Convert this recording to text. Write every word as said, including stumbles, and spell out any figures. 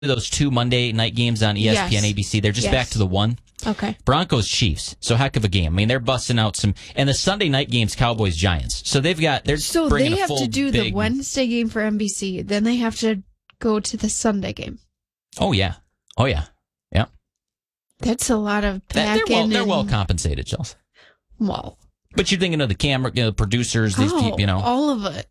those two Monday night games on E S P N, Yes. A B C. They're just Yes. back to the one. Okay. Broncos Chiefs. So heck of a game. I mean, they're busting out some, and the Sunday night games Cowboys Giants. So they've got they're So bringing they a have full to do the big- Wednesday game for N B C, then they have to go to the Sunday game. Oh yeah, oh yeah, yeah. That's a lot of That- packing. they're well, they're and, well compensated, Chelsea. Well, But you're thinking of the camera, you know, the producers, these oh, people, you know. all of it.